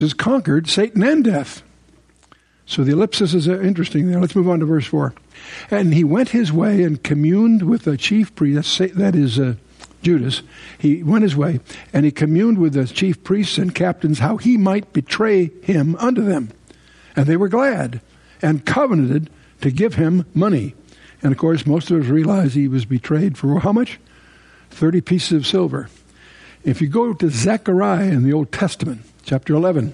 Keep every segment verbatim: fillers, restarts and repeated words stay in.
has conquered Satan and death. So the ellipsis is interesting there. Let's move on to verse four. And he went his way and communed with the chief priest, that is uh, Judas. He went his way and he communed with the chief priests and captains how he might betray him unto them. And they were glad and covenanted to give him money. And of course, most of us realize he was betrayed for how much? thirty pieces of silver. If you go to Zechariah in the Old Testament, chapter eleven,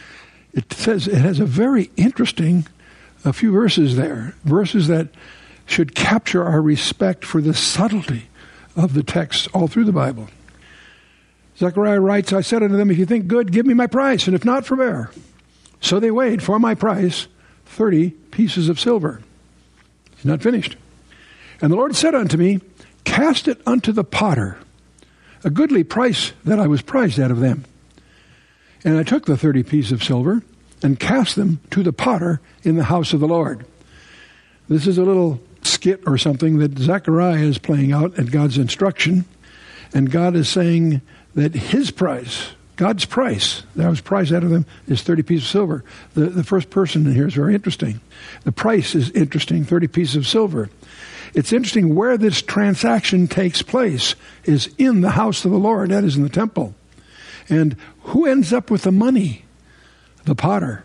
it says it has a very interesting a few verses there, verses that should capture our respect for the subtlety of the text all through the Bible. Zechariah writes, I said unto them, if you think good, give me my price, and if not, forbear. So they weighed for my price thirty pieces of silver. He's not finished. And the Lord said unto me, cast it unto the potter, a goodly price that I was prized out of them. And I took the thirty pieces of silver and cast them to the potter in the house of the Lord. This is a little skit or something that Zechariah is playing out at God's instruction. And God is saying that his price, God's price, that I was prized out of them, is thirty pieces of silver. The, the first person in here is very interesting. The price is interesting, thirty pieces of silver. It's interesting where this transaction takes place is in the house of the Lord, that is in the temple. And who ends up with the money? The potter.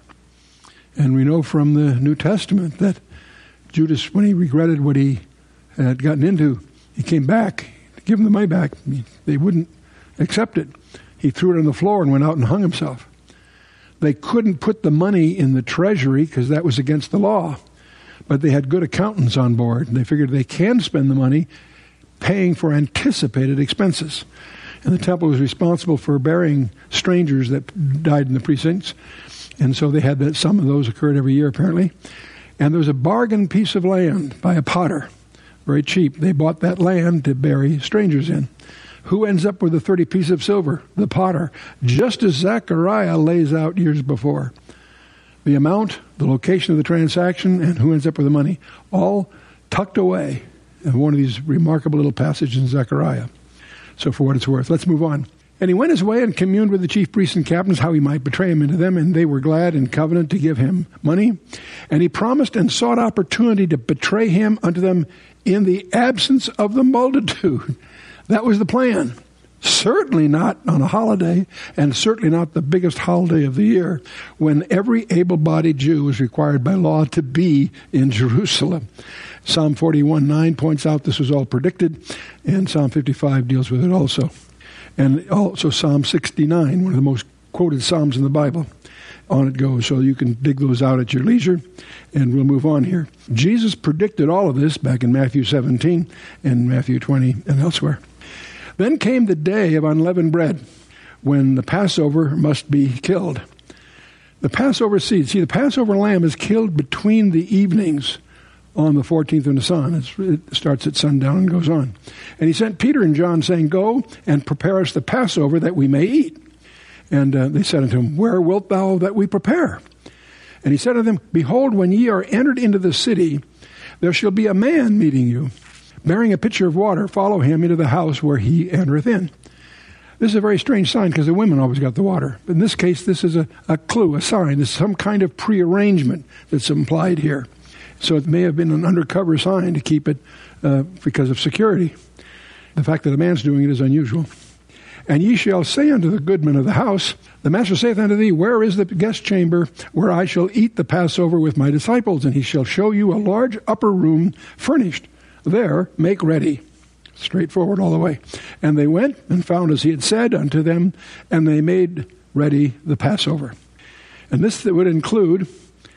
And we know from the New Testament that Judas, when he regretted what he had gotten into, he came back to give them the money back. They wouldn't accept it. He threw it on the floor and went out and hung himself. They couldn't put the money in the treasury because that was against the law. But they had good accountants on board, and they figured they can spend the money paying for anticipated expenses. And the temple was responsible for burying strangers that died in the precincts. And so they had that. Some of those occurred every year, apparently. And there was a bargain piece of land by a potter, very cheap. They bought that land to bury strangers in. Who ends up with the thirty pieces of silver? The potter, just as Zechariah lays out years before. The amount, the location of the transaction, and who ends up with the money, all tucked away in one of these remarkable little passages in Zechariah. So for what it's worth, let's move on. And he went his way and communed with the chief priests and captains how he might betray him into them, and they were glad and covenant to give him money. And he promised and sought opportunity to betray him unto them in the absence of the multitude. That was the plan. Certainly not on a holiday, and certainly not the biggest holiday of the year, when every able-bodied Jew was required by law to be in Jerusalem. Psalm forty-one nine points out this was all predicted, and Psalm fifty-five deals with it also. And also Psalm sixty-nine, one of the most quoted Psalms in the Bible. On it goes, so you can dig those out at your leisure, and we'll move on here. Jesus predicted all of this back in Matthew seventeen and Matthew twenty and elsewhere. Then came the day of unleavened bread, when the Passover must be killed. The Passover seed, see, the Passover lamb is killed between the evenings on the fourteenth of Nisan. It's, it starts at sundown and goes on. And he sent Peter and John, saying, go and prepare us the Passover that we may eat. And uh, they said unto him, where wilt thou that we prepare? And he said unto them, behold, when ye are entered into the city, there shall be a man meeting you, bearing a pitcher of water. Follow him into the house where he entereth in. This is a very strange sign because the women always got the water. But in this case, this is a, a clue, a sign. This is some kind of prearrangement that's implied here. So it may have been an undercover sign to keep it uh, because of security. The fact that a man's doing it is unusual. And ye shall say unto the goodman of the house, the master saith unto thee, where is the guest chamber where I shall eat the Passover with my disciples? And he shall show you a large upper room furnished. There make ready. Straightforward all the way. And they went and found as he had said unto them, and they made ready the Passover. And this would include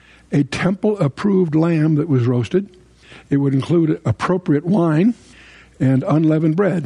a temple-approved lamb that was roasted. It would include appropriate wine and unleavened bread.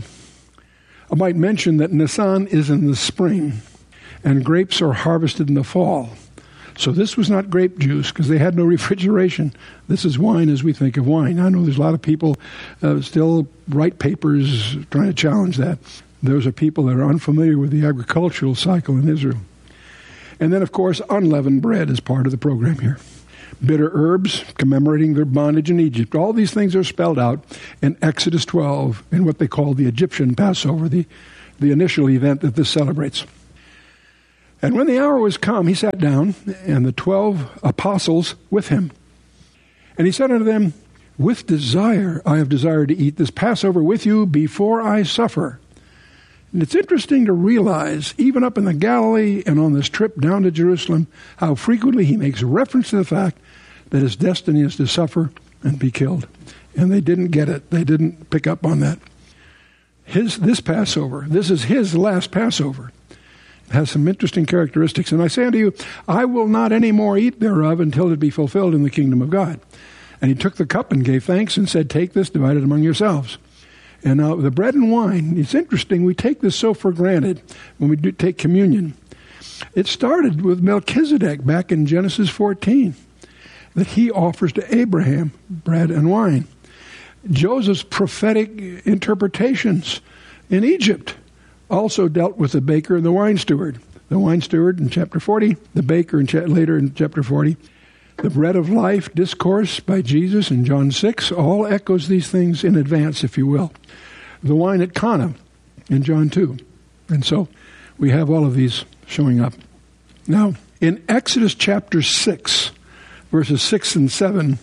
I might mention that Nisan is in the spring, and grapes are harvested in the fall. So this was not grape juice because they had no refrigeration. This is wine as we think of wine. I know there's a lot of people uh, still write papers trying to challenge that. Those are people that are unfamiliar with the agricultural cycle in Israel. And then, of course, unleavened bread is part of the program here. Bitter herbs commemorating their bondage in Egypt. All these things are spelled out in Exodus twelve in what they call the Egyptian Passover, the, the initial event that this celebrates. And when the hour was come, he sat down, and the twelve apostles with him. And he said unto them, with desire I have desired to eat this Passover with you before I suffer. And it's interesting to realize, even up in the Galilee and on this trip down to Jerusalem, how frequently he makes reference to the fact that his destiny is to suffer and be killed. And they didn't get it. They didn't pick up on that. His this Passover, this is his last Passover. It has some interesting characteristics. And I say unto you, I will not any more eat thereof until it be fulfilled in the kingdom of God. And he took the cup and gave thanks and said, take this, divide it among yourselves. And now the bread and wine, it's interesting, we take this so for granted when we do take communion. It started with Melchizedek back in Genesis fourteen, that he offers to Abraham bread and wine. Joseph's prophetic interpretations in Egypt also dealt with the baker and the wine steward. The wine steward in chapter forty, the baker in cha- later in chapter forty. The bread of life discourse by Jesus in John six all echoes these things in advance, if you will. The wine at Cana in John two. And so we have all of these showing up. Now, in Exodus chapter six, verses six and seven,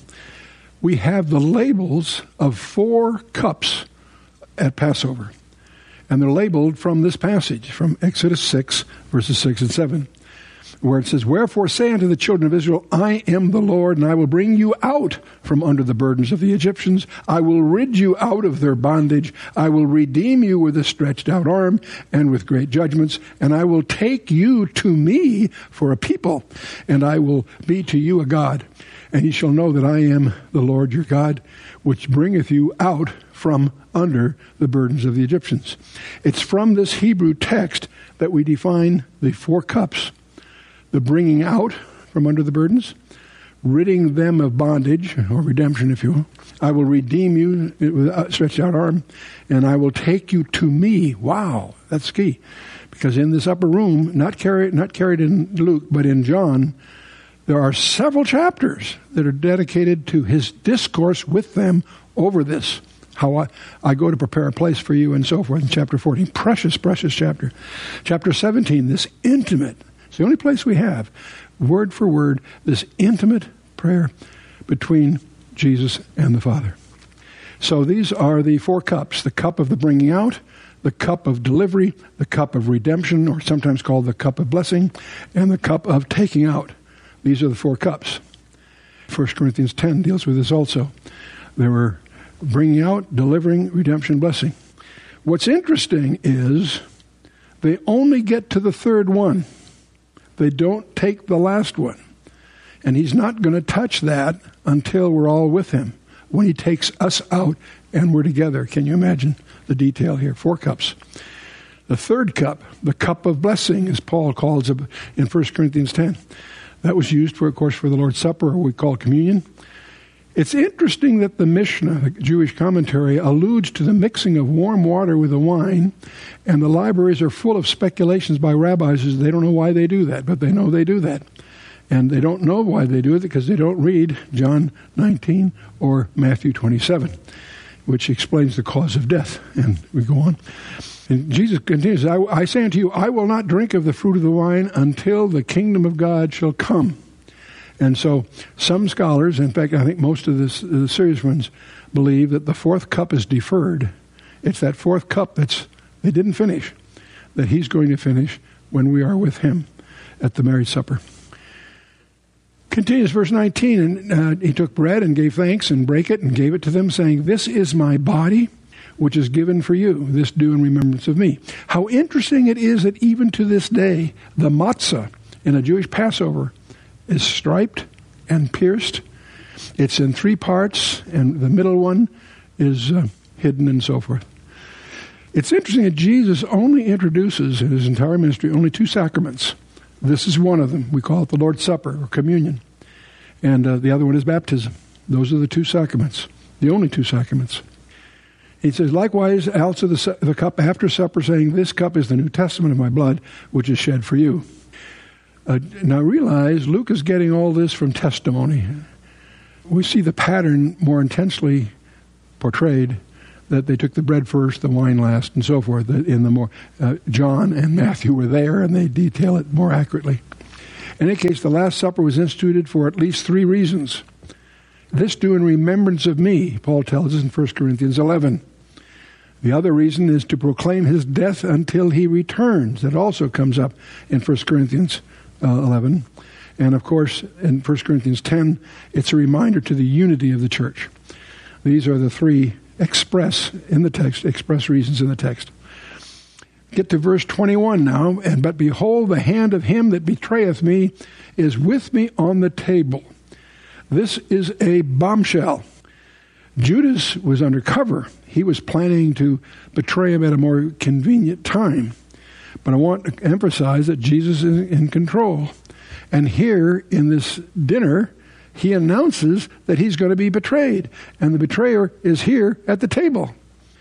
we have the labels of four cups at Passover. And they're labeled from this passage, from Exodus six, verses six and seven. Where it says, wherefore say unto the children of Israel, I am the Lord, and I will bring you out from under the burdens of the Egyptians. I will rid you out of their bondage. I will redeem you with a stretched out arm and with great judgments. And I will take you to me for a people, and I will be to you a God. And ye shall know that I am the Lord your God, which bringeth you out from under the burdens of the Egyptians. It's from this Hebrew text that we define the four cups. The bringing out from under the burdens, ridding them of bondage, or redemption, if you will. I will redeem you with a stretched out arm, and I will take you to me. Wow, that's key. Because in this upper room, not carried, not carried in Luke, but in John, there are several chapters that are dedicated to his discourse with them over this. How I, I go to prepare a place for you, and so forth, in chapter fourteen. Precious, precious chapter. Chapter seventeen, this intimate, it's the only place we have, word for word, this intimate prayer between Jesus and the Father. So these are the four cups, the cup of the bringing out, the cup of delivery, the cup of redemption, or sometimes called the cup of blessing, and the cup of taking out. These are the four cups. First Corinthians ten deals with this also. They were bringing out, delivering, redemption, blessing. What's interesting is they only get to the third one. They don't take the last one. And he's not going to touch that until we're all with him, when he takes us out and we're together. Can you imagine the detail here? Four cups. The third cup, the cup of blessing, as Paul calls it in First Corinthians ten. That was used, for, of course, for the Lord's Supper, or we call communion. It's interesting that the Mishnah, the Jewish commentary, alludes to the mixing of warm water with the wine, and the libraries are full of speculations by rabbis as they don't know why they do that, but they know they do that. And they don't know why they do it because they don't read John nineteen or Matthew twenty-seven, which explains the cause of death. And we go on. And Jesus continues, I, I say unto you, I will not drink of the fruit of the wine until the kingdom of God shall come. And so some scholars, in fact, I think most of this, the serious ones, believe that the fourth cup is deferred. It's that fourth cup that's they didn't finish, that he's going to finish when we are with him at the marriage supper. Continues verse nineteen, and uh, he took bread and gave thanks and brake it and gave it to them, saying, this is my body, which is given for you. This do in remembrance of me. How interesting it is that even to this day, the matzah in a Jewish Passover is striped and pierced. It's in three parts, and the middle one is uh, hidden and so forth. It's interesting that Jesus only introduces in his entire ministry only two sacraments. This is one of them. We call it the Lord's Supper or communion. And uh, the other one is baptism. Those are the two sacraments, the only two sacraments. He says, likewise, also the, the cup after supper, saying, this cup is the New Testament of my blood, which is shed for you. Uh, now realize, Luke is getting all this from testimony. We see the pattern more intensely portrayed that they took the bread first, the wine last, and so forth. In the more uh, John and Matthew were there, and they detail it more accurately. In any case, the Last Supper was instituted for at least three reasons. This do in remembrance of me, Paul tells us in First Corinthians eleven. The other reason is to proclaim his death until he returns. That also comes up in First Corinthians uh, eleven. And of course, in First Corinthians ten, it's a reminder to the unity of the church. These are the three express in the text, express reasons in the text. Get to verse twenty-one now. And but behold, the hand of him that betrayeth me is with me on the table. This is a bombshell. Judas was undercover. He was planning to betray him at a more convenient time. But I want to emphasize that Jesus is in control. And here in this dinner, he announces that he's going to be betrayed. And the betrayer is here at the table.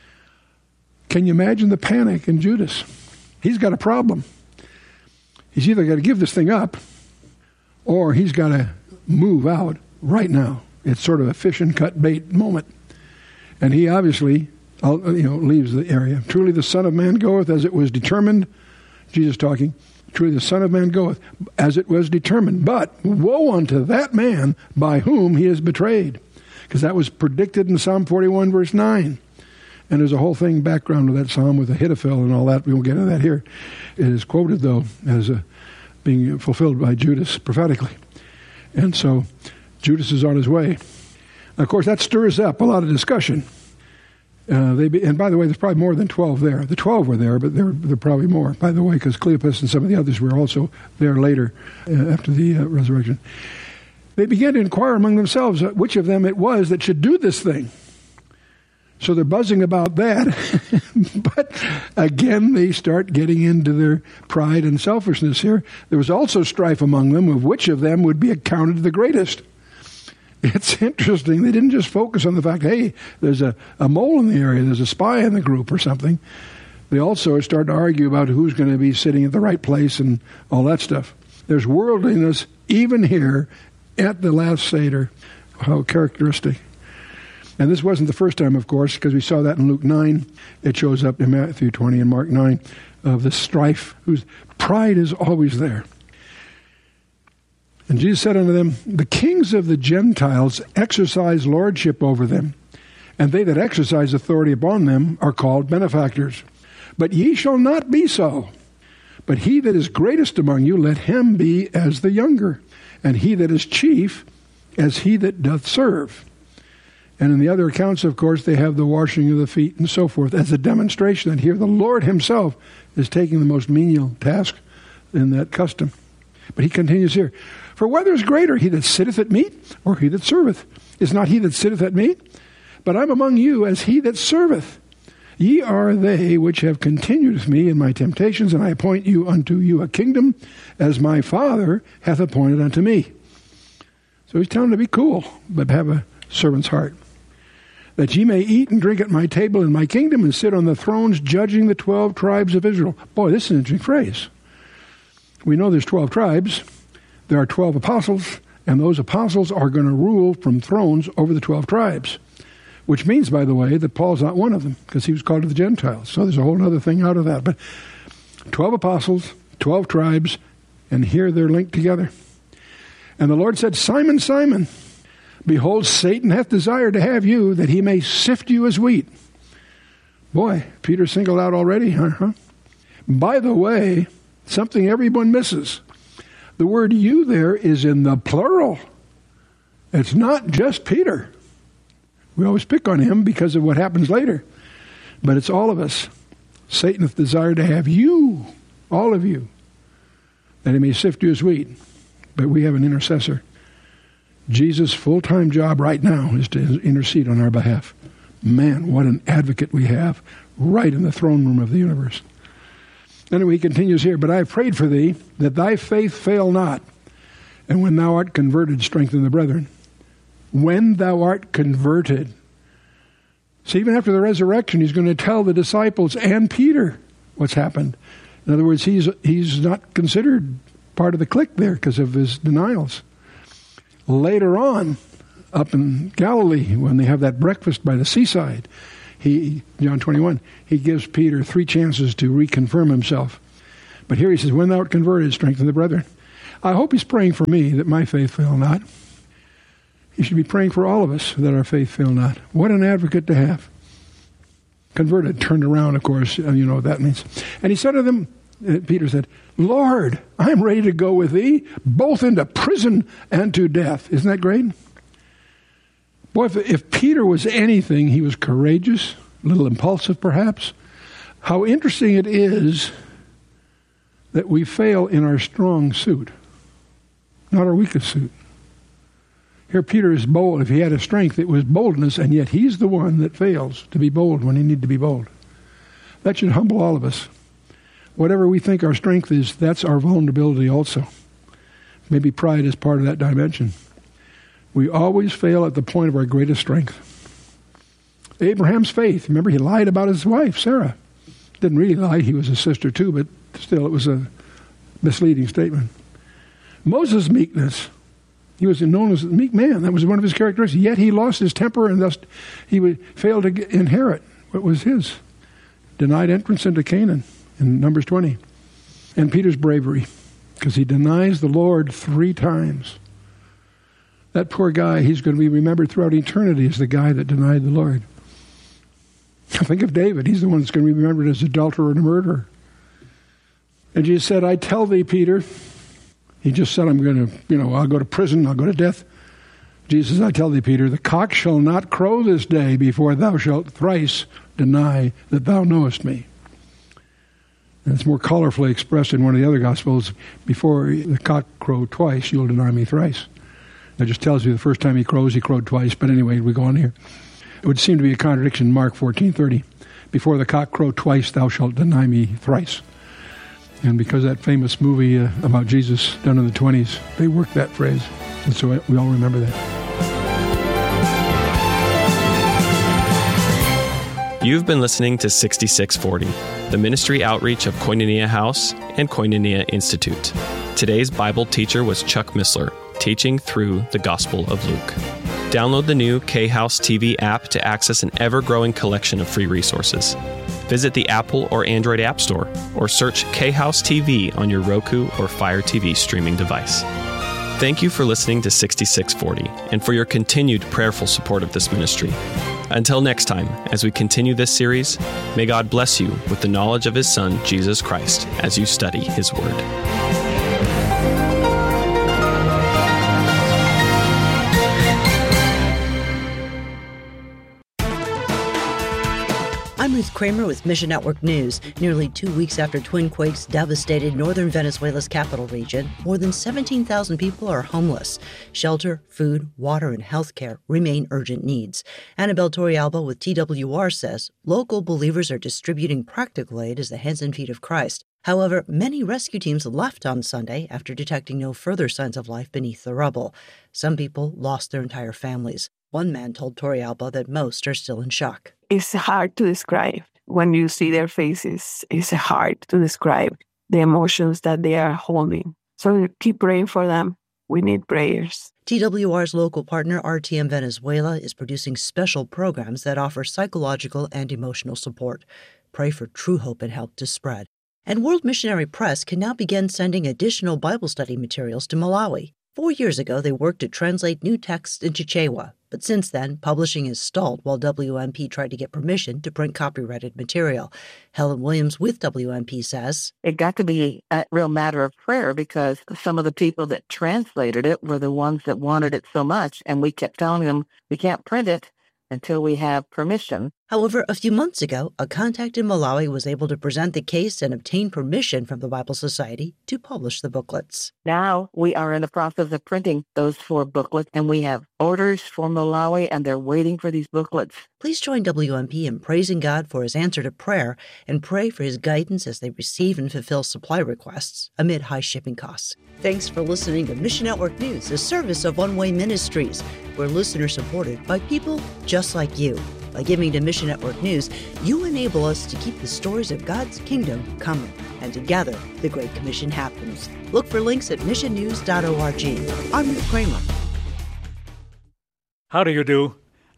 Can you imagine the panic in Judas? He's got a problem. He's either got to give this thing up, or he's got to move out right now. It's sort of a fish and cut bait moment. And he obviously, you know, leaves the area. Truly the Son of Man goeth as it was determined. Jesus talking. Truly the Son of Man goeth as it was determined. But woe unto that man by whom he is betrayed. Because that was predicted in Psalm forty-one verse nine. And there's a whole thing background to that psalm with Ahithophel and all that. We won't get into that here. It is quoted, though, as a, being fulfilled by Judas prophetically. And so Judas is on his way. Of course, that stirs up a lot of discussion. Uh, they be, and by the way, there's probably more than twelve there. The twelve were there, but there there are probably more, by the way, because Cleopas and some of the others were also there later uh, after the uh, resurrection. They began to inquire among themselves which of them it was that should do this thing. So they're buzzing about that. But again, they start getting into their pride and selfishness here. There was also strife among them of which of them would be accounted the greatest. It's interesting. They didn't just focus on the fact, hey, there's a, a mole in the area, there's a spy in the group or something. They also started to argue about who's going to be sitting at the right place and all that stuff. There's worldliness even here at the last Seder. How characteristic. And this wasn't the first time, of course, because we saw that in Luke nine. It shows up in Matthew twenty and Mark nine of the strife, whose pride is always there. And Jesus said unto them, the kings of the Gentiles exercise lordship over them, and they that exercise authority upon them are called benefactors. But ye shall not be so. But he that is greatest among you, let him be as the younger, and he that is chief as he that doth serve. And in the other accounts, of course, they have the washing of the feet and so forth as a demonstration that here the Lord himself is taking the most menial task in that custom. But he continues here, for whether is greater, he that sitteth at meat or he that serveth? Is not he that sitteth at meat? But I'm among you as he that serveth. Ye are they which have continued with me in my temptations, and I appoint you unto you a kingdom, as my Father hath appointed unto me. So he's telling them to be cool, but have a servant's heart. That ye may eat and drink at my table in my kingdom, and sit on the thrones judging the twelve tribes of Israel. Boy, this is an interesting phrase. We know there's twelve tribes. There are twelve apostles, and those apostles are going to rule from thrones over the twelve tribes. Which means, by the way, that Paul's not one of them, because he was called to the Gentiles. So there's a whole other thing out of that. But twelve apostles, twelve tribes, and here they're linked together. And the Lord said, Simon, Simon, behold, Satan hath desired to have you, that he may sift you as wheat. Boy, Peter singled out already, huh? By the way, something everyone misses. The word you there is in the plural. It's not just Peter. We always pick on him because of what happens later. But it's all of us. Satan hath desired to have you, all of you, that he may sift you as wheat. But we have an intercessor. Jesus' full-time job right now is to intercede on our behalf. Man, what an advocate we have right in the throne room of the universe. Anyway, he continues here, but I have prayed for thee, that thy faith fail not. And when thou art converted, strengthen the brethren. When thou art converted. So even after the resurrection, he's going to tell the disciples and Peter what's happened. In other words, he's he's not considered part of the clique there because of his denials. Later on, up in Galilee, when they have that breakfast by the seaside, he, John twenty-one, he gives Peter three chances to reconfirm himself. But here he says, when thou art converted, strengthen the brethren. I hope he's praying for me that my faith fail not. He should be praying for all of us that our faith fail not. What an advocate to have. Converted, turned around, of course, you know what that means. And he said to them, Peter said, Lord, I'm ready to go with thee, both into prison and to death. Isn't that great? Boy, if, if Peter was anything, he was courageous, a little impulsive perhaps. How interesting it is that we fail in our strong suit, not our weakest suit. Here Peter is bold. If he had a strength, it was boldness, and yet he's the one that fails to be bold when he needs to be bold. That should humble all of us. Whatever we think our strength is, that's our vulnerability also. Maybe pride is part of that dimension. We always fail at the point of our greatest strength. Abraham's faith, remember, he lied about his wife, Sarah. Didn't really lie, he was his sister too, but still it was a misleading statement. Moses' meekness, he was known as a meek man. That was one of his characteristics. Yet he lost his temper and thus he would fail to get, inherit what was his. Denied entrance into Canaan in Numbers twenty. And Peter's bravery, because he denies the Lord three times. That poor guy, he's going to be remembered throughout eternity as the guy that denied the Lord. Think of David. He's the one that's going to be remembered as adulterer and a murderer. And Jesus said, I tell thee, Peter. He just said, I'm going to, you know, I'll go to prison, I'll go to death. Jesus says, I tell thee, Peter, the cock shall not crow this day before thou shalt thrice deny that thou knowest me. And it's more colorfully expressed in one of the other Gospels. Before the cock crow twice, you'll deny me thrice. That just tells you the first time he crows, he crowed twice. But anyway, we go on here. It would seem to be a contradiction in Mark fourteen thirty. Before the cock crow twice, thou shalt deny me thrice. And because that famous movie uh, about Jesus done in the twenties, they worked that phrase. And so we all remember that. You've been listening to sixty-six forty, the ministry outreach of Koinonia House and Koinonia Institute. Today's Bible teacher was Chuck Missler, teaching through the Gospel of Luke. Download the new K-House T V app to access an ever-growing collection of free resources. Visit the Apple or Android App Store, or search K-House T V on your Roku or Fire T V streaming device. Thank you for listening to sixty-six forty and for your continued prayerful support of this ministry. Until next time, as we continue this series, may God bless you with the knowledge of His Son, Jesus Christ, as you study His Word. I'm Ruth Kramer with Mission Network News. Nearly two weeks after twin quakes devastated northern Venezuela's capital region, more than seventeen thousand people are homeless. Shelter, food, water, and health care remain urgent needs. Annabelle Torrealba with T W R says local believers are distributing practical aid as the hands and feet of Christ. However, many rescue teams left on Sunday after detecting no further signs of life beneath the rubble. Some people lost their entire families. One man told Torrealba that most are still in shock. It's hard to describe. When you see their faces, it's hard to describe the emotions that they are holding. So keep praying for them. We need prayers. T W R's local partner, R T M Venezuela, is producing special programs that offer psychological and emotional support. Pray for true hope and help to spread. And World Missionary Press can now begin sending additional Bible study materials to Malawi. Four years ago, they worked to translate new texts in Chichewa, but since then, publishing has stalled while W M P tried to get permission to print copyrighted material. Helen Williams with W M P says, It got to be a real matter of prayer because some of the people that translated it were the ones that wanted it so much, and we kept telling them, we can't print it until we have permission. However, a few months ago, a contact in Malawi was able to present the case and obtain permission from the Bible Society to publish the booklets. Now we are in the process of printing those four booklets, and we have orders for Malawi, and they're waiting for these booklets. Please join W M P in praising God for His answer to prayer and pray for His guidance as they receive and fulfill supply requests amid high shipping costs. Thanks for listening to Mission Network News, a service of One Way Ministries. We're listener-supported by people just like you. By giving to Mission Network News, you enable us to keep the stories of God's kingdom coming. And together, the Great Commission happens. Look for links at mission news dot org. I'm Ruth Kramer. How do you do?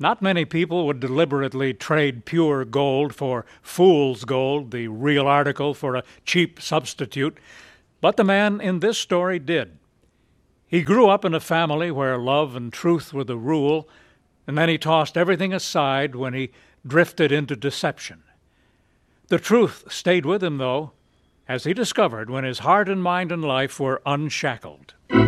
Not many people would deliberately trade pure gold for fool's gold, the real article for a cheap substitute, but the man in this story did. He grew up in a family where love and truth were the rule, and then he tossed everything aside when he drifted into deception. The truth stayed with him, though, as he discovered when his heart and mind and life were unshackled.